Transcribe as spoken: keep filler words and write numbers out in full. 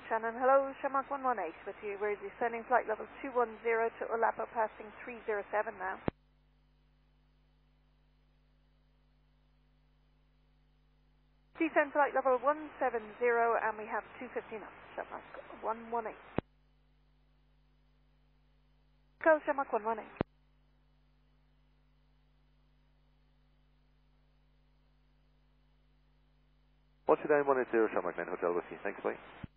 Shannon, hello, Shamrock one one eight with you. We're descending flight level two one zero to Ulapo, passing three zero seven now. Descend flight level one seven zero and we have two fifty knots, Shamrock one one eight. Go, Shamrock one one eight. one two nine one eight zero, Shamrock nine Hotel Whiskey. Thanks, bye.